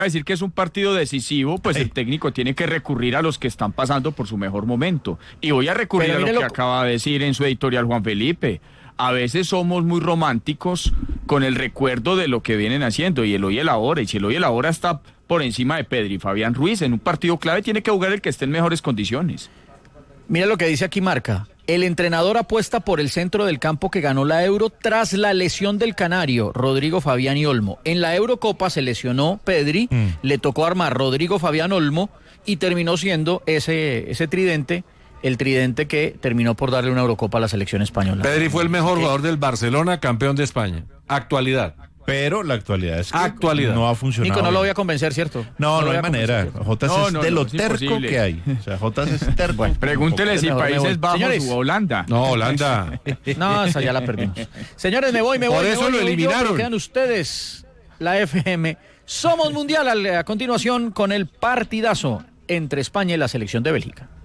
decir que es un partido decisivo, pues el técnico tiene que recurrir a los que están pasando por su mejor momento. Y voy a recurrir a lo que acaba de decir en su editorial Juan Felipe. A veces somos muy románticos con el recuerdo de lo que vienen haciendo y el hoy y el ahora. Y si el hoy y el ahora está por encima de Pedri y Fabián Ruiz en un partido clave, tiene que jugar el que esté en mejores condiciones. Mira lo que dice aquí Marca. El entrenador apuesta por el centro del campo que ganó la Euro tras la lesión del canario, Rodrigo Fabián y Olmo. En la Eurocopa se lesionó Pedri, le tocó armar Rodrigo Fabián Olmo y terminó siendo ese tridente, el tridente que terminó por darle una Eurocopa a la selección española. Pedri fue el mejor jugador del Barcelona, campeón de España. Actualidad. Pero la actualidad es que no ha funcionado. Nico, no lo voy a convencer, ¿cierto? No hay manera. Jotas es de lo terco que hay. O sea, Jotas es terco. Bueno, pregúntele si Países Bajos o Holanda. No, Holanda. No, esa ya la perdimos. Señores, me voy. Por eso lo eliminaron. Quedan ustedes, la FM. Somos Mundial a continuación con el partidazo entre España y la selección de Bélgica.